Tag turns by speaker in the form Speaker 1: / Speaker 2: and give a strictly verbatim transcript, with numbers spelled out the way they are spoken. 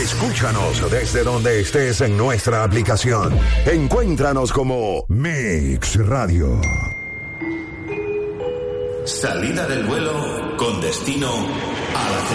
Speaker 1: Escúchanos desde donde estés en nuestra aplicación. Encuéntranos como Mix Radio.
Speaker 2: Salida del vuelo con destino a la